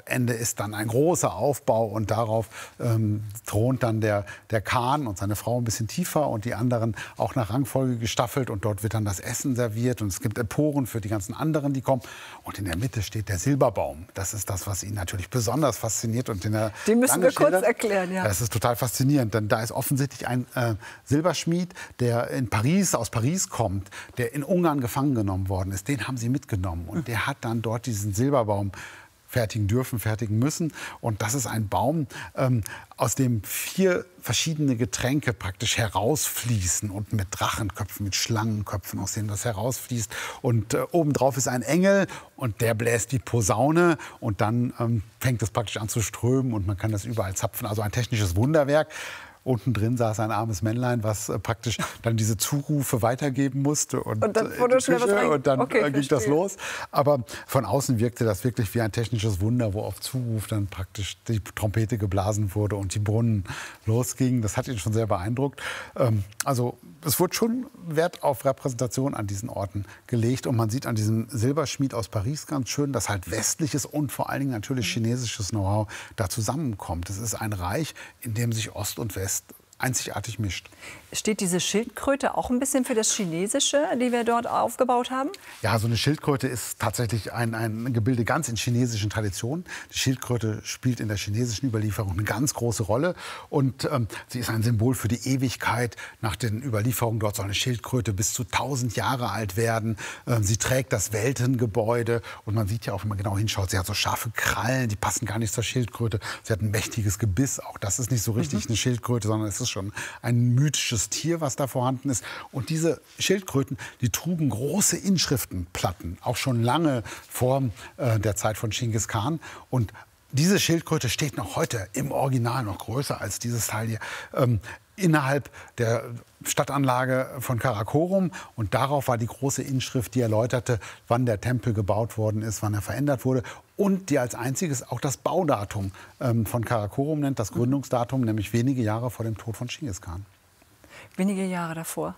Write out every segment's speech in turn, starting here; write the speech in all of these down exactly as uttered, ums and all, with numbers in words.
Ende ist dann ein großer Aufbau und darauf ähm, thront dann der, der Khan und seine Frau ein bisschen tiefer und die anderen auch nach Rangfolge gestaffelt und dort wird dann das Essen serviert und es gibt Emporen für die ganzen anderen, die kommen. Und in der Mitte steht der Silberbaum. Das ist das, was ihn natürlich besonders fasziniert. Und in der Den müssen wir kurz erklären, ja. Das ist total faszinierend, denn da ist offensichtlich ein äh, Silberschmied, der in Paris, aus Paris kommt, der in Ungarn gefangen genommen worden ist. Den haben sie mitgenommen und der hat dann dort diesen Silberbaum fertigen dürfen, fertigen müssen. Und das ist ein Baum, ähm, aus dem vier verschiedene Getränke praktisch herausfließen und mit Drachenköpfen, mit Schlangenköpfen, aus denen das herausfließt. Und äh, obendrauf ist ein Engel und der bläst die Posaune und dann ähm, fängt es praktisch an zu strömen und man kann das überall zapfen. Also ein technisches Wunderwerk. Unten drin saß ein armes Männlein, was äh, praktisch dann diese Zurufe weitergeben musste. Und, und dann, wurde schnell was und dann okay, äh, ging das los. Aber von außen wirkte das wirklich wie ein technisches Wunder, wo auf Zuruf dann praktisch die Trompete geblasen wurde und die Brunnen losgingen. Das hat ihn schon sehr beeindruckt. Ähm, also es wurde schon Wert auf Repräsentation an diesen Orten gelegt. Und man sieht an diesem Silberschmied aus Paris ganz schön, dass halt westliches und vor allen Dingen natürlich chinesisches Know-how da zusammenkommt. Es ist ein Reich, in dem sich Ost und West einzigartig mischt. Steht diese Schildkröte auch ein bisschen für das Chinesische, die wir dort aufgebaut haben? Ja, so eine Schildkröte ist tatsächlich ein, ein Gebilde ganz in chinesischen Traditionen. Die Schildkröte spielt in der chinesischen Überlieferung eine ganz große Rolle. Und ähm, sie ist ein Symbol für die Ewigkeit. Nach den Überlieferungen dort soll eine Schildkröte bis zu tausend Jahre alt werden. Ähm, sie trägt das Weltengebäude. Und man sieht ja auch, wenn man genau hinschaut, sie hat so scharfe Krallen, die passen gar nicht zur Schildkröte. Sie hat ein mächtiges Gebiss. Auch das ist nicht so richtig mhm. eine Schildkröte, sondern es ist schon ein mythisches Tier, was da vorhanden ist. Und diese Schildkröten, die trugen große Inschriftenplatten, auch schon lange vor äh, der Zeit von Chinggis Khan. Und diese Schildkröte steht noch heute im Original, noch größer als dieses Teil hier, ähm, innerhalb der Stadtanlage von Karakorum. Und darauf war die große Inschrift, die erläuterte, wann der Tempel gebaut worden ist, wann er verändert wurde. Und die als einziges auch das Baudatum ähm, von Karakorum nennt, das Gründungsdatum, nämlich wenige Jahre vor dem Tod von Chinggis Khan. Wenige Jahre davor.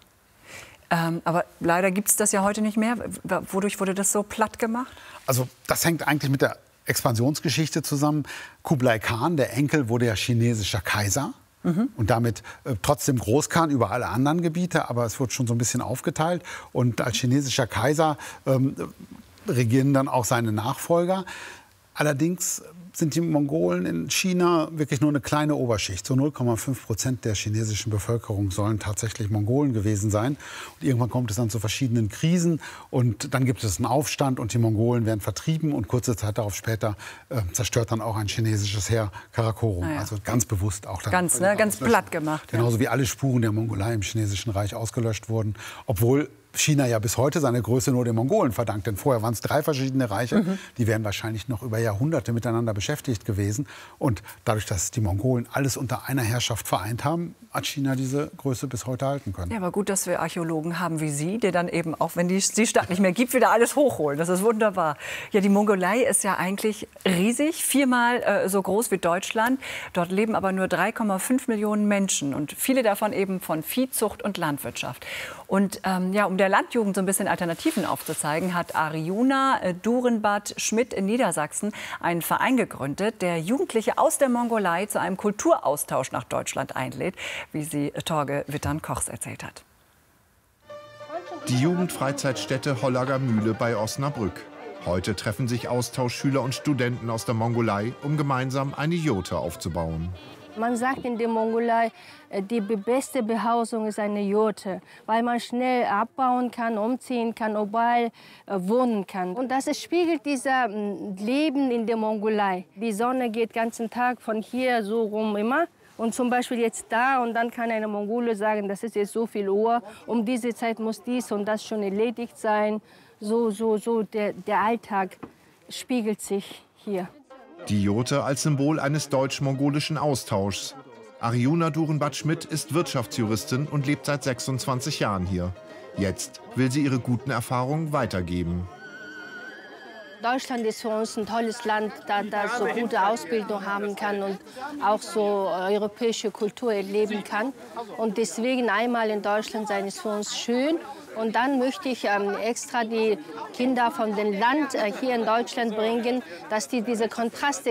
Ähm, aber leider gibt es das ja heute nicht mehr. Wodurch wurde das so platt gemacht? Also das hängt eigentlich mit der Expansionsgeschichte zusammen. Kublai Khan, der Enkel, wurde ja chinesischer Kaiser. Mhm. Und damit äh, trotzdem Großkhan über alle anderen Gebiete. Aber es wurde schon so ein bisschen aufgeteilt. Und als chinesischer Kaiser ähm, regieren dann auch seine Nachfolger. Allerdings sind die Mongolen in China wirklich nur eine kleine Oberschicht. So null Komma fünf Prozent der chinesischen Bevölkerung sollen tatsächlich Mongolen gewesen sein. Und irgendwann kommt es dann zu verschiedenen Krisen und dann gibt es einen Aufstand und die Mongolen werden vertrieben und kurze Zeit darauf später äh, zerstört dann auch ein chinesisches Heer Karakorum. Ah ja. Also ganz bewusst auch dann. Ganz, ne, ganz platt gemacht. Genauso ja. wie alle Spuren der Mongolei im chinesischen Reich ausgelöscht wurden, obwohl China ja bis heute seine Größe nur den Mongolen verdankt. Denn vorher waren es drei verschiedene Reiche. Mhm. Die wären wahrscheinlich noch über Jahrhunderte miteinander beschäftigt gewesen. Und dadurch, dass die Mongolen alles unter einer Herrschaft vereint haben, hat China diese Größe bis heute halten können. Ja, aber gut, dass wir Archäologen haben wie Sie, die dann eben, auch wenn die, die Stadt nicht mehr gibt, wieder alles hochholen. Das ist wunderbar. Ja, die Mongolei ist ja eigentlich riesig, viermal äh, so groß wie Deutschland. Dort leben aber nur drei Komma fünf Millionen Menschen und viele davon eben von Viehzucht und Landwirtschaft. Und ähm, ja, um der Landjugend so ein bisschen Alternativen aufzuzeigen, hat Arjuna äh, Durenbad Schmidt in Niedersachsen einen Verein gegründet, der Jugendliche aus der Mongolei zu einem Kulturaustausch nach Deutschland einlädt, wie sie Torge Wittern-Kochs erzählt hat. Die Jugendfreizeitstätte Hollager Mühle bei Osnabrück. Heute treffen sich Austauschschüler und Studenten aus der Mongolei, um gemeinsam eine Jurte aufzubauen. Man sagt in der Mongolei, die beste Behausung ist eine Jurte, weil man schnell abbauen kann, umziehen kann, überall wohnen kann. Und das spiegelt dieser Leben in der Mongolei. Die Sonne geht den ganzen Tag von hier so rum immer. Und zum Beispiel jetzt da und dann kann eine Mongole sagen, das ist jetzt so viel Uhr, um diese Zeit muss dies und das schon erledigt sein. So, so, so, der, der Alltag spiegelt sich hier. Die Jurte als Symbol eines deutsch-mongolischen Austauschs. Arjuna Durenbad Schmidt ist Wirtschaftsjuristin und lebt seit sechsundzwanzig Jahren hier. Jetzt will sie ihre guten Erfahrungen weitergeben. Deutschland ist für uns ein tolles Land, da das so gute Ausbildung haben kann und auch so europäische Kultur erleben kann. Und deswegen einmal in Deutschland sein ist für uns schön. Und dann möchte ich ähm, extra die Kinder von dem Land äh, hier in Deutschland bringen, dass die diese Kontraste